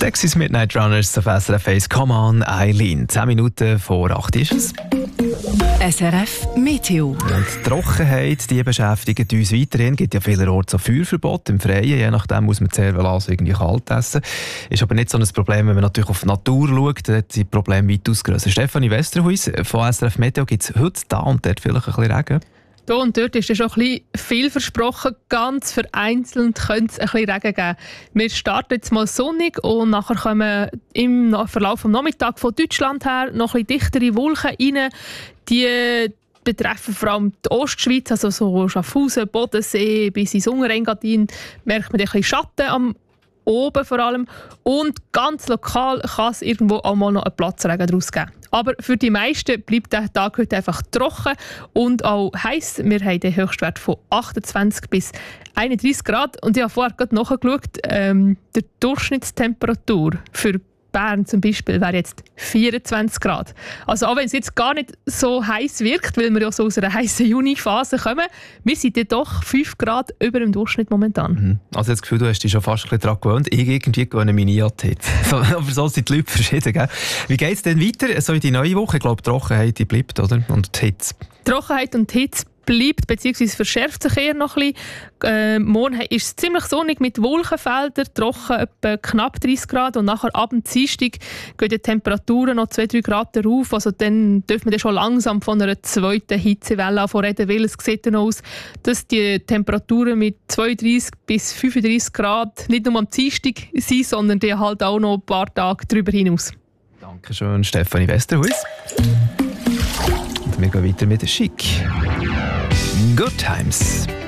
Dexys Midnight Runners auf SRF 1. Come on, Eileen. 10 Minuten vor 8 ist es. SRF Meteo. Und die Trockenheit, die beschäftigt uns weiterhin. Es gibt ja vielerorts so Feuerverbot im Freien. Je nachdem muss man sehr wohl irgendwie kalt essen. Ist aber nicht so ein Problem, wenn man natürlich auf die Natur schaut. Dann hat die Probleme weitaus grösser. Stefanie Westerhuis von SRF Meteo, gibt es heute da und dort vielleicht ein bisschen Regen? Hier und dort ist es schon ein bisschen viel versprochen. Ganz vereinzelt könnte es ein bisschen Regen geben. Wir starten jetzt mal sonnig und nachher kommen im Verlauf des Nachmittags von Deutschland her noch ein bisschen dichtere Wolken rein. Die betreffen vor allem die Ostschweiz, also so Schaffhausen, Bodensee bis ins Unterengadin. Merkt man ein bisschen Schatten am oben vor allem. Und ganz lokal kann es irgendwo auch mal noch einen Platzregen daraus geben. Aber für die meisten bleibt der Tag heute einfach trocken und auch heiß. Wir haben den Höchstwert von 28 bis 31 Grad. Und ich habe vorher gerade nachgeschaut, die Durchschnittstemperatur für Bern zum Beispiel wäre jetzt 24 Grad. Also auch wenn es jetzt gar nicht so heiß wirkt, weil wir ja so aus einer heißen Juni-Phase kommen, wir sind ja doch 5 Grad über dem Durchschnitt momentan. Also das Gefühl, du hast dich schon fast ein bisschen daran gewöhnt. Ich irgendwie gewöhne mich nie an die Hitze. Aber so sind die Leute verschieden. Gell? Wie geht es denn weiter? So in die neue Woche? Ich glaube, die Trockenheit die bleibt, oder? Und die Hitze. Trockenheit und Hitze bleibt, beziehungsweise verschärft sich eher noch ein bisschen. Morgen ist es ziemlich sonnig mit Wolkenfeldern, trocken etwa knapp 30 Grad und nachher ab dem Dienstag gehen die Temperaturen noch 2-3 Grad rauf. Also dann dürfen wir schon langsam von einer zweiten Hitzewelle reden, weil es sieht dann aus, dass die Temperaturen mit 32 bis 35 Grad nicht nur am Dienstag sind, sondern die halt auch noch ein paar Tage darüber hinaus. Dankeschön, Stefanie Westerhuis. Und wir gehen weiter mit der Chic. Good Times.